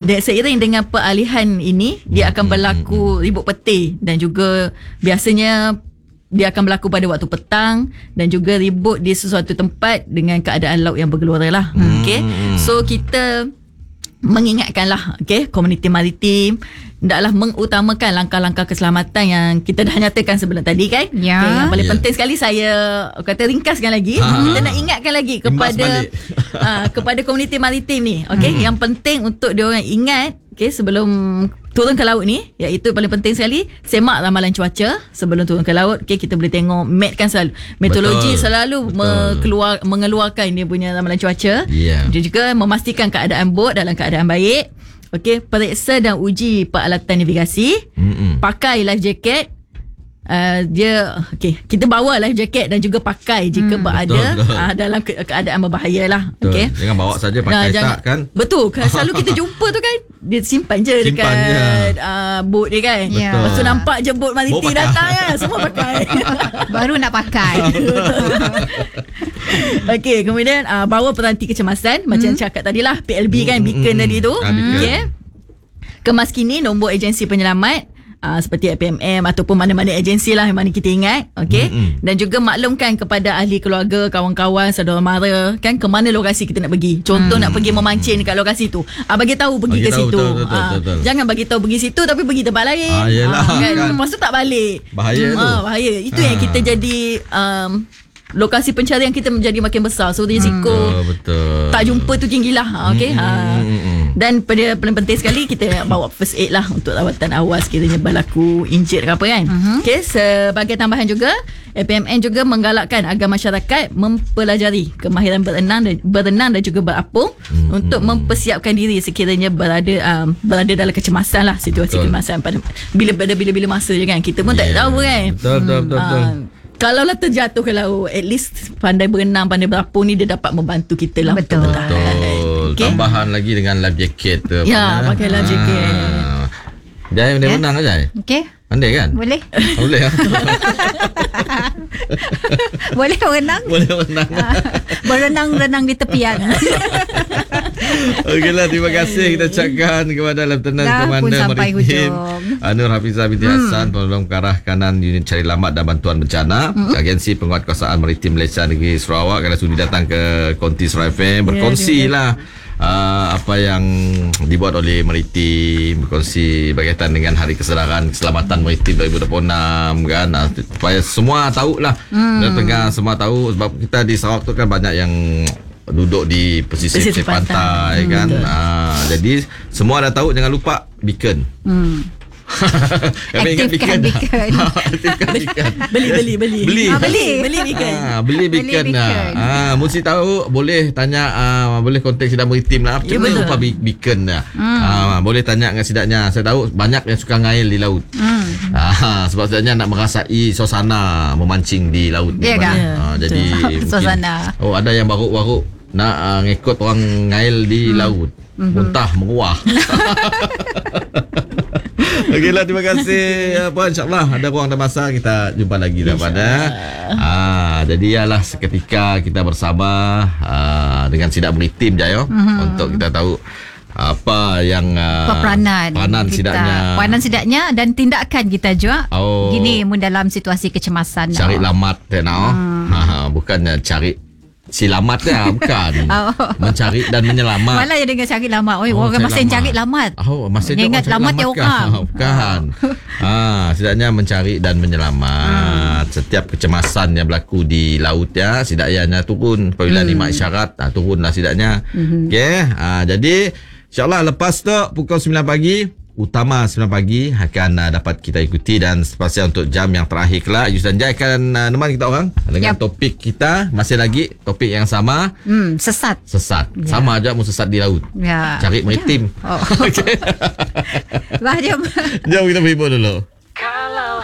seiring dengan peralihan ini, dia akan berlaku ribut peti dan juga biasanya dia akan berlaku pada waktu petang dan juga ribut di sesuatu tempat dengan keadaan laut yang bergelora lah. Okay. So kita mengingatkanlah komuniti maritim hendaklah mengutamakan langkah-langkah keselamatan yang kita dah nyatakan sebelum tadi kan. Yang paling penting sekali saya kata ringkaskan lagi. Kita nak ingatkan lagi kepada kepada komuniti maritim ni. Yang penting untuk dia orang ingat sebelum turun ke laut ni, iaitu paling penting sekali semak ramalan cuaca sebelum turun ke laut. Kita boleh tengok map kan selalu. Meteorologi selalu mengeluarkan dia punya ramalan cuaca. Dia juga memastikan keadaan bot dalam keadaan baik. Periksa dan uji peralatan navigasi. Pakai life jacket. Kita bawa life jacket dan juga pakai jika berada dalam keadaan berbahaya lah. Jangan bawa saja pakai tak kan. Betul. Selalu kita jumpa tu kan, dia simpan je dekat bot dia kan. Lepas tu nampak je bot maritim datang kan, semua pakai. Baru nak pakai. Kemudian bawa peranti kecemasan macam cakap tadilah, PLB kan, beacon tadi tu. Kemas kini nombor agensi penyelamat seperti APMM ataupun mana-mana agensi lah yang mana kita ingat. Dan juga maklumkan kepada ahli keluarga, kawan-kawan, saudara mara kan, ke mana lokasi kita nak pergi. Contoh nak pergi memancing dekat lokasi tu, bagi tahu pergi ke situ. Betul. Jangan bagi tahu pergi situ tapi pergi tempat lain. Kan? Lepas tu tak balik. Bahaya. Itu yang kita jadi lokasi pencarian kita menjadi makin besar. So risiko tak jumpa tu tinggi lah. Dan pada paling penting sekali kita bawa first aid lah untuk rawatan awal sekiranya berlaku injured ke apa kan. Sebagai tambahan juga, APMN juga menggalakkan agar masyarakat mempelajari kemahiran berenang dan juga berapung untuk mempersiapkan diri sekiranya berada dalam kecemasan lah, situasi kecemasan pada bila-bila masa je kan. Kita pun tak tahu kan. Betul. Kalau lah terjatuh ke laut, at least pandai berenang, pandai berapung ni dia dapat membantu kita lah. Betul. Tambahan lagi dengan life jacket tu. Pakai life jacket. Jai pandai berenang ke Jai? Pandai kan? Boleh. Boleh lah. Boleh berenang. Berenang di tepian. Okeylah, terima kasih kita ucapkan kepada Lieutenant Komander Maritim Nur Hafizah binti Hassan, Penolong Pengarah Kanan Unit Cari Lambat dan Bantuan Bencana, Agensi Penguatkuasaan Maritim Malaysia Negeri Sarawak, kerana sudi datang ke Konti Sarawak FM, berkongsi lah apa yang dibuat oleh Maritim, berkongsi berkaitan dengan Hari Keselamatan Maritim 2026 kan, supaya semua tahulah, tengah semua tahu, sebab kita di Sarawak tu kan banyak yang duduk di pesisir pantai kan. Jadi semua dah tahu, jangan lupa beacon. Aktifkan beacon. Beli beacon. Beli beacon. Mesti tahu, boleh tanya, boleh kontak Sidang Maritim lah. Macam mana lupa beacon dah. Boleh tanya dengan sidaknya. Saya tahu banyak yang suka ngail di laut. Sebab sebenarnya nak merasai suasana memancing di laut. Jadi suasana. Ada yang baru nak ngikut orang ngail di laut. Muntah, menguah. Okeylah, terima kasih puan. InsyaAllah ada ruang dan masa kita jumpa lagi daripada. Jadi ialah seketika kita bersama dengan Sidang Maritim Jayo untuk kita tahu apa yang peranan sidaknya dan tindakan kita juga gini dalam situasi kecemasan. Cari lamat bukannya cari silamat dah, bukan. Mencari dan menyelamat. Malah yang dengan cari lamat. Orang masih cari lamat. Masih ingat lamat dia orang. Bukan. Setidaknya mencari dan menyelamat. Setiap kecemasan yang berlaku di laut ya, setidaknya turun apabila nikmat isyarat, turunlah setidaknya. Jadi insyaAllah lepas tu pukul 9 pagi, utama 9 pagi akan dapat kita ikuti, dan sepasal untuk jam yang terakhir kelak Yus dan Jai akan menemani kita orang dengan topik kita, masih lagi topik yang sama, sesat. Sama aja mau sesat di laut. Cari maritim. Jom kita berhibur dulu.